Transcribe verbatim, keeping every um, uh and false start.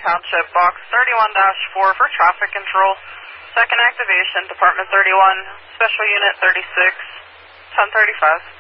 Township, Box thirty-one dash four for traffic control. Second activation, Department thirty-one, Special Unit thirty-six, ten thirty-five.